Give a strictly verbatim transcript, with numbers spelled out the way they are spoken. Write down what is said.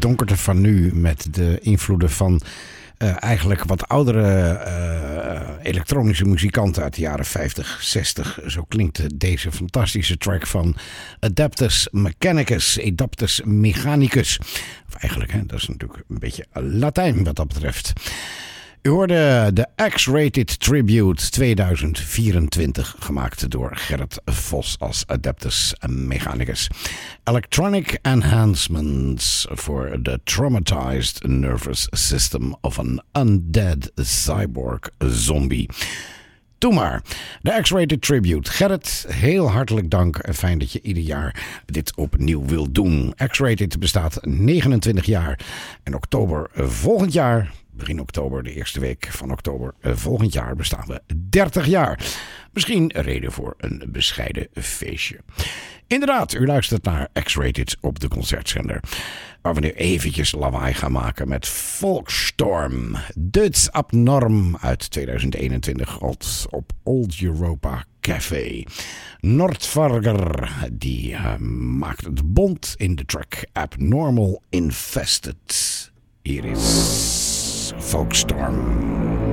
donkerte van nu met de invloeden van uh, eigenlijk wat oudere uh, elektronische muzikanten uit de jaren vijftig, zestig. Zo klinkt deze fantastische track van Adaptus Mechanicus, Adaptus Mechanicus. Of eigenlijk, hè, dat is natuurlijk een beetje Latijn wat dat betreft. U hoorde de X-Rated Tribute tweeduizend vierentwintig, gemaakt door Gerrit Vos als Adaptus Mechanicus. Electronic Enhancements for the Traumatized Nervous System of an Undead Cyborg Zombie. Doe maar. De X-Rated Tribute. Gerrit, heel hartelijk dank. Fijn dat je ieder jaar dit opnieuw wil doen. X-Rated bestaat negenentwintig jaar. En oktober volgend jaar, begin oktober, de eerste week van oktober volgend jaar, bestaan we dertig jaar. Misschien een reden voor een bescheiden feestje. Inderdaad, u luistert naar X-Rated op de concertzender, waar we nu eventjes lawaai gaan maken met Volkstorm. Duits Abnorm uit tweeduizend eenentwintig op Old Europa Café. Nordvarger, die uh, maakt het bond in de track Abnormal Infested. Hier is Volkstorm.